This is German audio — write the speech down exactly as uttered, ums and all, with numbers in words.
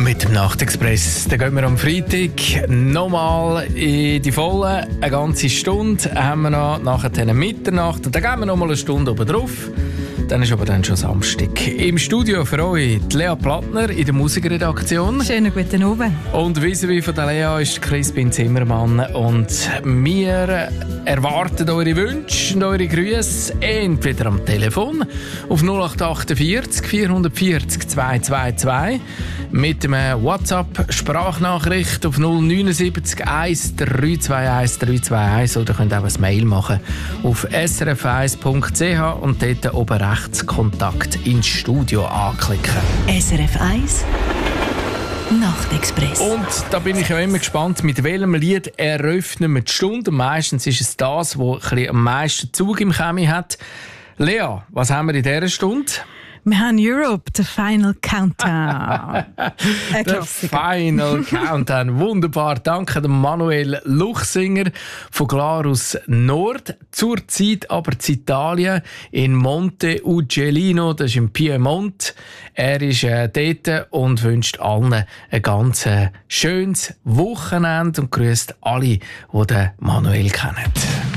mit dem Nachtexpress. Dann gehen wir am Freitag nochmal in die Volle. Eine ganze Stunde haben wir noch, nachher Mitternacht. Und dann gehen wir noch mal eine Stunde oben drauf. Dann ist aber dann schon Samstag. Im Studio für euch die Lea Plattner in der Musikredaktion. Schönen guten Abend. Und vis-à-vis von der Lea ist Crispin Zimmermann. Und wir erwarten eure Wünsche und eure Grüße entweder am Telefon auf null acht acht vier vier vier null zwei zwei zwei mit einem WhatsApp-Sprachnachricht auf null neun sieben eins drei zwei eins drei zwei eins oder könnt auch ein Mail machen auf s r f eins punkt c h und dort oben rechts Kontakt ins Studio anklicken. S R F eins Nachtexpress. Und da bin ich ja immer gespannt, mit welchem Lied eröffnen wir die Stunde. Meistens ist es das, das am meisten Zug im Chemie hat. Lea, was haben wir in dieser Stunde? Wir haben Europe, The Final Countdown. The Final Countdown. Wunderbar. Danke dem Manuel Luchsinger von Glarus Nord. Zurzeit aber in Italien, in Monte Ugellino, das ist im Piemont. Er ist äh, dort und wünscht allen ein ganz äh, schönes Wochenende und grüßt alle, die den Manuel kennen.